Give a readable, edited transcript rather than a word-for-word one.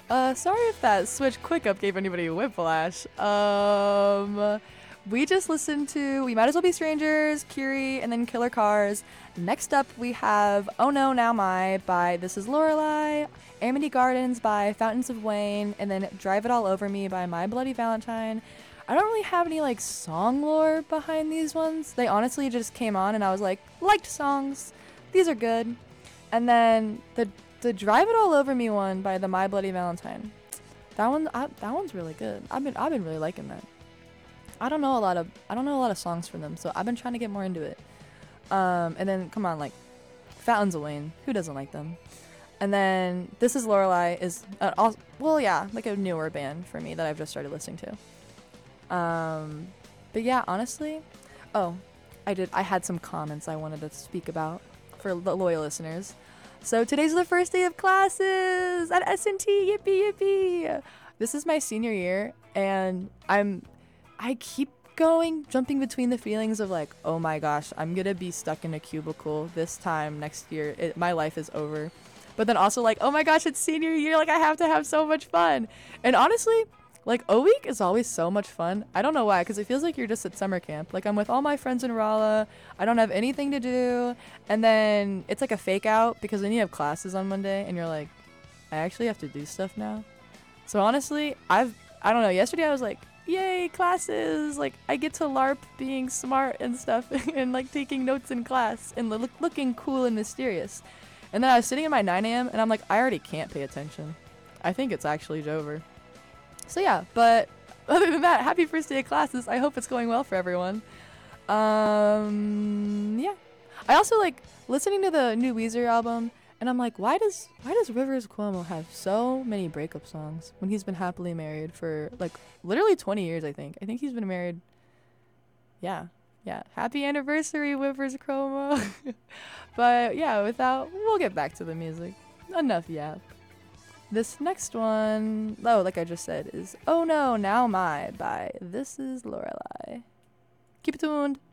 Sorry if that switch quick up gave anybody whiplash. We just listened to We Might As Well Be Strangers, Curie, and then Killer Cars. Next up, we have Oh No, Now My by This Is Lorelei, Amity Gardens by Fountains of Wayne, and then Drive It All Over Me by My Bloody Valentine. I don't really have any like song lore behind these ones. They honestly just came on and I was like, liked songs. These are good. And then the Drive It All Over Me one by the My Bloody Valentine. That one's really good. I've been really liking that. I don't know a lot of songs from them, so I've been trying to get more into it. And then come on, like Fountains of Wayne, who doesn't like them? And then This Is Lorelei is like a newer band for me that I've just started listening to. But yeah, honestly, I had some comments I wanted to speak about for the loyal listeners. So today's the first day of classes at S&T. Yippee yippee! This is my senior year, and I keep jumping between the feelings of like, oh my gosh, I'm gonna be stuck in a cubicle this time next year. My life is over. But then also like, oh my gosh, it's senior year. Like I have to have so much fun. And honestly, like O Week is always so much fun. I don't know why, because it feels like you're just at summer camp. Like I'm with all my friends in Rolla. I don't have anything to do. And then it's like a fake out because then you have classes on Monday and you're like, I actually have to do stuff now. So honestly, I don't know. Yesterday I was like, yay, classes. Like I get to LARP being smart and stuff and like taking notes in class and looking cool and mysterious. And then I was sitting at my 9 a.m. and I'm like, I already can't pay attention. I think it's actually over. So yeah, but other than that, happy first day of classes. I hope it's going well for everyone. Yeah. I also like listening to the new Weezer album, and I'm like, why does Rivers Cuomo have so many breakup songs when he's been happily married for like literally 20 years? I think he's been married. Yeah. Happy anniversary, Rivers Cuomo. But yeah, we'll get back to the music. Enough yap. This next one, like I just said, is Oh No, Now My by This Is Lorelei. Keep it tuned.